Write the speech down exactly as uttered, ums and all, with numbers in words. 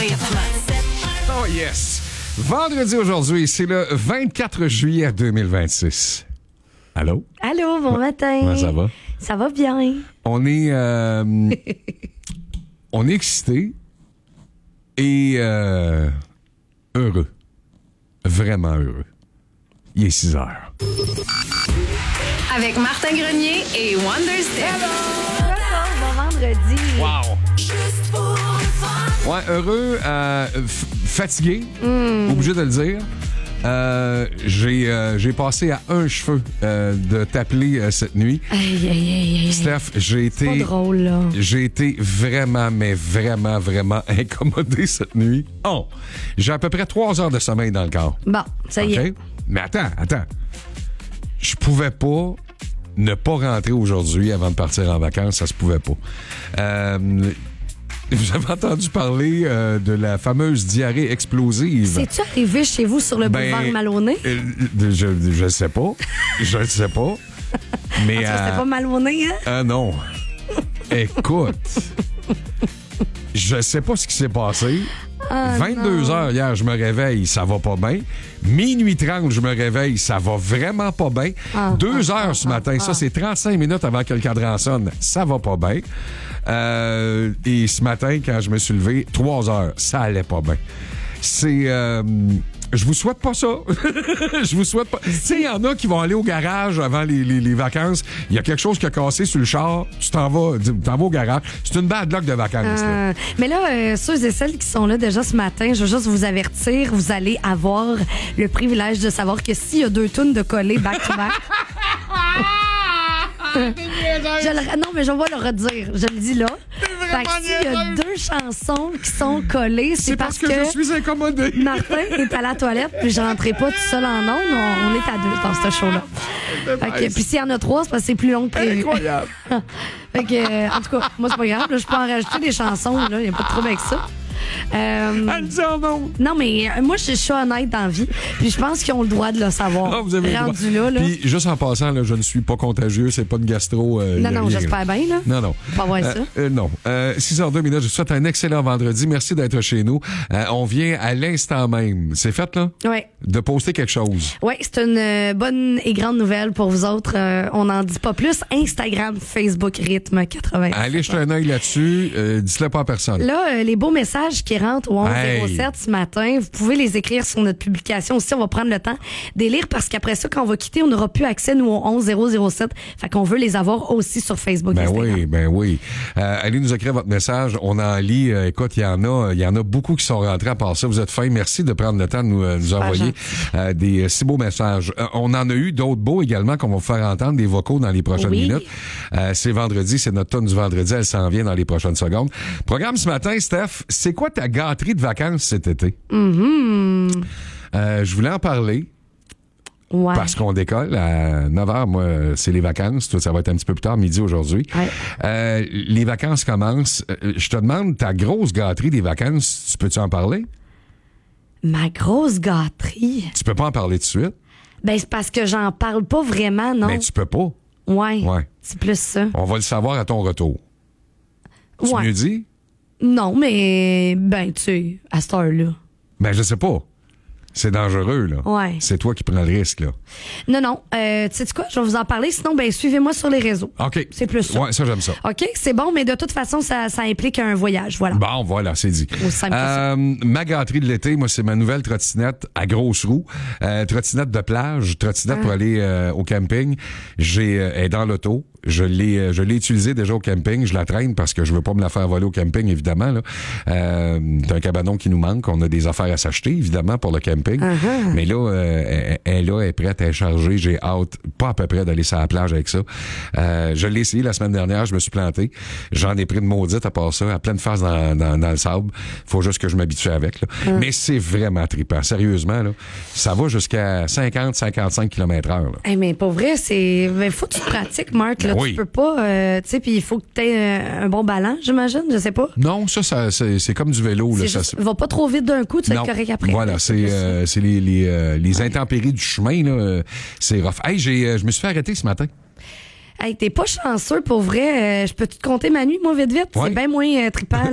pire place. Oh yes! Vendredi aujourd'hui, c'est le vingt-quatre juillet deux mille vingt-six. Allô? Allô, bon matin. Comment ça va? Ça va bien. On est... Euh, on est excités et euh, heureux. Vraiment heureux. Il est six heures. Avec Martin Grenier et Wonder Steph. Bon vendredi. Wow! Ouais, heureux, euh, f- fatigué, mm. obligé de le dire. Euh, j'ai, euh, j'ai passé à un cheveu euh, de t'appeler euh, cette nuit. Aïe, aïe, aïe, aïe. Steph, j'ai été... C'est pas drôle, là. J'ai été vraiment, mais vraiment, vraiment incommodé cette nuit. Oh! J'ai à peu près trois heures de sommeil dans le corps. Bon, ça y okay? est. Mais attends, attends. Je pouvais pas ne pas rentrer aujourd'hui avant de partir en vacances. Ça se pouvait pas. Euh... Vous avez entendu parler euh, de la fameuse diarrhée explosive. C'est-tu arrivé chez vous sur le ben, boulevard Maloney? Euh, je ne sais pas. Je ne sais pas. Mais. Ah, euh, c'était pas Maloney, hein? Ah euh, non. Écoute. Je sais pas ce qui s'est passé. Ah, vingt-deux heures hier, je me réveille, ça va pas bien. Minuit trente, je me réveille, ça va vraiment pas bien. Ah, Deux ah, heures ah, ce matin, ah, ça ah. c'est trente-cinq minutes avant que le cadran sonne, ça va pas bien. Euh, et ce matin, quand je me suis levé, trois heures, ça allait pas bien. C'est... Euh, je vous souhaite pas ça. Je vous souhaite pas. Tu sais, il y en a qui vont aller au garage avant les, les, les vacances. Il y a quelque chose qui a cassé sur le char. Tu t'en vas, tu t'en vas au garage. C'est une bad luck de vacances. Euh, là. Mais là, euh, ceux et celles qui sont là déjà ce matin, je veux juste vous avertir, vous allez avoir le privilège de savoir que s'il y a deux tunes de coller back-to-back... Je le, non, mais je vais le redire. Je le dis là. Fait que s'il y a deux chansons qui sont collées, c'est, c'est parce, parce que, que je suis incommodé. Martin est à la toilette, puis je rentrais pas tout seul en ondes. On, on est à deux dans ce show-là. Fait que, puis s'il y en a trois, c'est parce que c'est plus long que prévu. Incroyable. Fait que, euh, en tout cas, moi, c'est pas grave. Là, je peux en rajouter des chansons. Il n'y a pas de trouble avec ça. Euh, Elle dit oh non. Non, mais euh, moi, je suis honnête dans la vie. Puis je pense qu'ils ont le droit de le savoir. Ah, vous avez rendu le droit. là, là. Puis juste en passant, là, je ne suis pas contagieux. C'est pas une gastro. Euh, non, non, rien, j'espère là. bien. Là. Non, non. Pas voir euh, ça. Euh, non. Euh, six heures deux minutes. Je vous souhaite un excellent vendredi. Merci d'être chez nous. Euh, on vient à l'instant même. C'est fait, là? Oui. De poster quelque chose. Oui, c'est une euh, bonne et grande nouvelle pour vous autres. Euh, on n'en dit pas plus. Instagram, Facebook, Rythme quatre-vingts. Allez jeter un œil là-dessus. Euh, dites-le pas à personne. Là, euh, les beaux messages qui rentrent au onze zéro sept hey. ce matin, vous pouvez les écrire sur notre publication aussi. On va prendre le temps de les lire parce qu'après ça, quand on va quitter, on n'aura plus accès, nous, au onze zéro zéro sept. Fait qu'on veut les avoir aussi sur Facebook. Ben Instagram. oui, ben oui. Euh, allez nous écrire votre message. On en lit. Euh, écoute, il y en a, il y en a beaucoup qui sont rentrés à part ça. Vous êtes fins. Merci de prendre le temps de nous, euh, nous envoyer euh, des euh, si beaux messages. Euh, on en a eu d'autres beaux également qu'on va vous faire entendre des vocaux dans les prochaines oui. minutes. Euh, c'est vendredi, c'est notre tonne du vendredi. Elle s'en vient dans les prochaines secondes. Programme ce matin, Steph. C'est quoi ta gâterie de vacances cet été? Mm-hmm. Euh, je voulais en parler. Ouais. Parce qu'on décolle à neuf heures, moi, c'est les vacances. Toi, ça va être un petit peu plus tard, midi aujourd'hui. Ouais. Euh, les vacances commencent. Euh, je te demande, ta grosse gâterie des vacances, tu peux-tu en parler? Ma grosse gâterie? Tu peux pas en parler tout de suite? Ben, c'est parce que j'en parle pas vraiment, non? Mais tu peux pas. Ouais. Ouais. C'est plus ça. On va le savoir à ton retour. Tu ouais. me dis? Non, mais, ben, tu sais, à cette heure-là. Ben, je sais pas. C'est dangereux, là. Ouais. C'est toi qui prends le risque, là. Non, non. Euh, tu sais quoi? Je vais vous en parler. Sinon, ben, suivez-moi sur les réseaux. OK. C'est plus ça. Ouais, ça, j'aime ça. OK, c'est bon, mais de toute façon, ça, ça implique un voyage. Voilà. Bon, voilà, c'est dit. Aussi simple que ça. Euh, ma gâterie de l'été, moi, c'est ma nouvelle trottinette à grosse roue. Euh, trottinette de plage, trottinette Ah. pour aller euh, au camping. J'ai, euh, elle est dans l'auto. Je l'ai, euh, je l'ai utilisée déjà au camping. Je la traîne parce que je veux pas me la faire voler au camping, évidemment. Là. Euh, c'est un cabanon qui nous manque. On a des affaires à s'acheter, évidemment, pour le camping. Uh-huh. Mais là, euh, elle, elle là, elle est prête, elle est chargée. J'ai hâte, pas à peu près, d'aller sur la plage avec ça. Euh, je l'ai essayé la semaine dernière, je me suis planté. J'en ai pris de maudite à part ça, à pleine face dans, dans, dans le sable. Faut juste que je m'habitue avec. Là. Uh-huh. Mais c'est vraiment trippant. Sérieusement, là, ça va jusqu'à cinquante à cinquante-cinq kilomètres heure. Là. Hey, mais pas vrai, c'est. Ben, faut que tu te pratiques, Marc. Là, oui. Tu peux pas. Euh, tu sais, puis il faut que tu aies un bon ballon, j'imagine. Je sais pas. Non, ça, ça c'est, c'est comme du vélo. Là, c'est ça, juste, va pas trop vite d'un coup, tu vas être correct après. Voilà, c'est, euh, c'est les, les, euh, les intempéries du chemin. Là, euh, c'est rough. Hey, j'ai, euh, je me suis fait arrêter ce matin. Hey, t'es pas chanceux pour vrai. Euh, je peux te compter ma nuit, moi, vite, vite. Ouais. C'est bien moins euh, trippant.